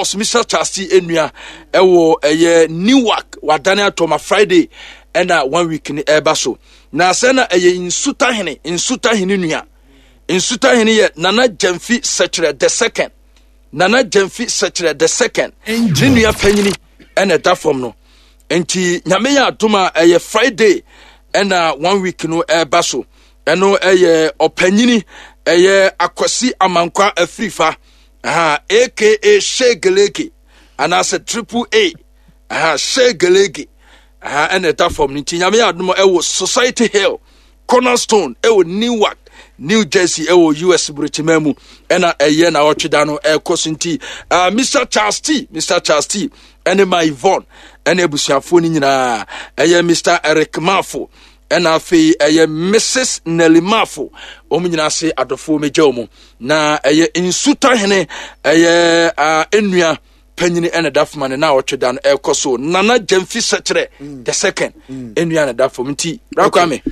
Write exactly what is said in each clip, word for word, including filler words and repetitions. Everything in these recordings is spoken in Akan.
boss Mister Chasti enua ewo eye Newark wadane atoma Friday ena one week ni eba so na sena eye insuta hene insuta hene nua insuta hene ye Nana Jemfi Sechere the second Nana Jemfi Sechere the second nua panyini ena da form no enti nyame ya atoma eye Friday ena one week no eba so eno eye opanyini eye Akwasi Amankwa Afrifa aha aka Shegeleke and as a triple A aha Shegeleke aha ene ta form ni nyame ya adom ewo Society Hill Cornerstone ewo Newark New Jersey ewo U S Britimemu ena eye na otweda no ekosinti uh, Mister Charles T Mister Charles T ene my Yvonne ene busuafo ni nyina eye Mister Eric Mafo ena afi eye Missus Nelly Mafo omu nyina se adofo mejaomu na eye insuta hene eye uh, enua panyini ene dafman na otweda no ekoso Nana Jemfi Sechere mm. the second mm. enua na dafo mti rakwame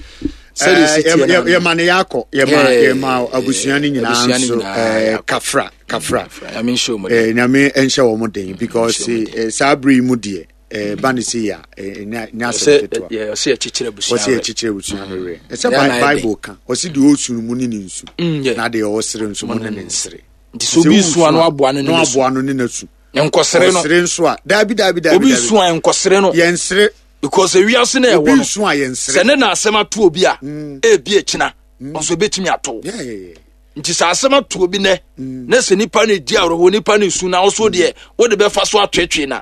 eh ye mane yako ye ma ye ma abusuani nyina anso eh kafra kafra I mean show mo eh nyame enhye wo mo den because sabri mu de eh banisi ya nya seto yeah se chichire busu o se chichire busu we e se bible kan o se de osunu mu ni nsu na de o sere nsu mu ni nsere nti so bi su anu aboa no no aboa no ni nasu enkosere no sere nsu a dabi dabi dabi obi su an enkosere no ye nsere because e wiase na e wo obi su a ye nsere se ne na asema to obi a e bi e kina onso betimi ato yeah yeah yeah nti sa asema to obi ne na se nipa ne di awro nipa ne su na wo so de wo de be fa so atwetwe na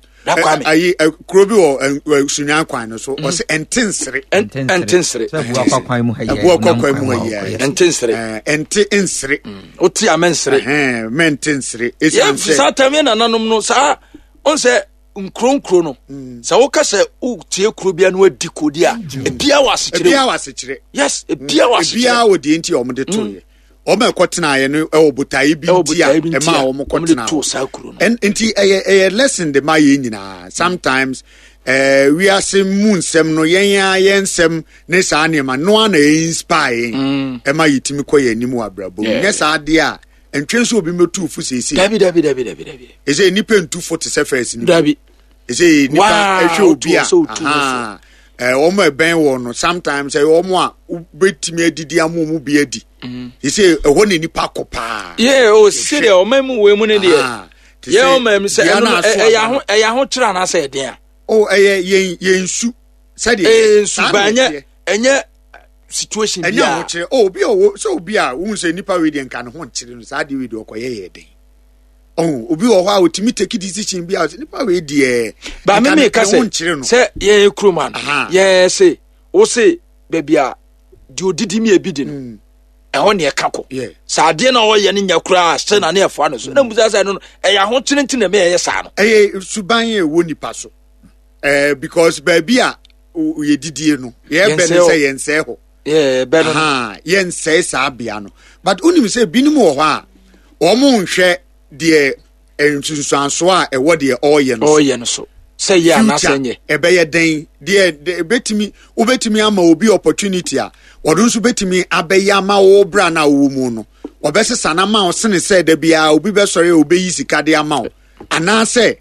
ayi krobi wo sunya kwan no so o se entensere entensere abuwa kwan mu hayi abuwa kwan mu hayi entensere enti ensere o ti amensere eh mentensere esi anse sa tamye na nanom no sa on se nkronkro no sa wo ka se o tie krobia no adi kodi a ebia wasechire ebia wasechire yes ebia wasechire ebia wo de enti o mo de to ye o me kwotena ye no e obotai bi ntia e ma o mo kwotena enti e e lesson de ma ye nyina sometimes eh we are some moon sem no yen ya yen sem ne sa ne ma no na inspire e ma yitimi koye ni mu abrabo ne sa de a entwen so obi metu fu sesi dabi dabi dabi dabi dabi eze nipa ntu forty surface ni dabi eze nipa ehwe obi a ah eh o mo ben wo no sometimes eh o mo a betimi adidi amu mu bi adi he say ehwo ne nipa kopa yeah o sire o memu we mu ne de yeah o mem say e ya ho e ya ho kira na say den a o eh yen yen su say de eh su banye enye situation bia enye ho kire o bi o so obi a wo say nipa we de nka ne ho kire no sa de we de okoye ye den oh obi wo ho a otimi take decision bia nipa we de ba me me ka say say ye kruman ye say o say baby a di odidi mi ebidi no e ho ne kako sa ade na o ye ne nyakura se na ne efo no so na musa say no e ya ho kyerenti na me ye sa no eh suban ye wo nipa so eh because baby a ye didie no ye be ne say ye nse ho yeah be no ha ye nse sa bia no but unim say binim wo ho a o mo nhwe de ensunsuanso a e wo de o ye no o ye no so say ya na senye e be ye den de betimi obetimi ama obi opportunity a wodun so betimi abeya ma wo bra na wo mu no obesesa na ma o sene say da bia obi be sori obi yi sika de ama o ana say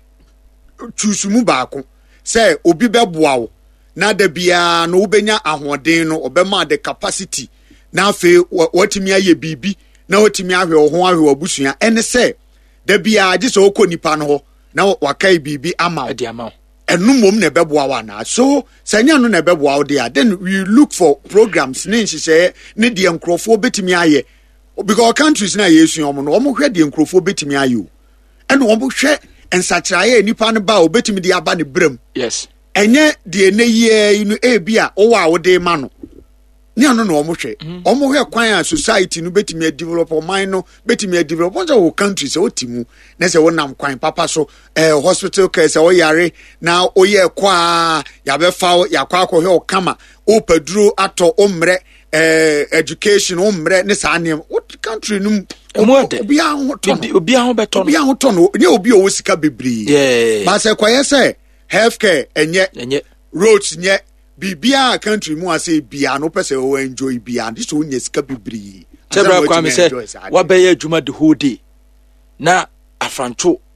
chusumu baako say obi be boa wo na da bia no obenya ahoden no obema the capacity na afi watimi aye bibi na watimi ahwe wo ho ahwe obusua ene say da bia age so okonipa no ho na wakai bibi ama o de ama enu mom na beboa wa na so sanya no na beboa o there then we look for programs ne nhihye ne de nkrofo betimi aye because countries na yesu omo no omo hwe de nkrofo betimi aye o ene omo hwe ensachiraye nipa ne ba o betimi de aba ne brem yes enye de ne ye inu e bia o wa wo de ma no ne ano no omo hwe omo hwe kwan a society no betimi develop o man no betimi develop on the countries o timu na se wonam kwan papa so eh hospital care se o yare na o ye kwa ya be fa ya kwa akọ hwe o kama o paduro ato o mre eh education o mre ne sa anem what country num obi a ho to obi a ho beto obi a ho to no ne obi o sika bebri yeah ba se kwaye se healthcare enye enye roads nye bibia country mu ase bia no pese o enjoy bia this one sika bibri tebra kwa me se wa be ye adwuma the whole day na afranto